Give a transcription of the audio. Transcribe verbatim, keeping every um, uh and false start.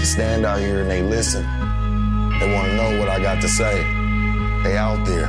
stand out here and they listen. They want to know what I got to say. They out there.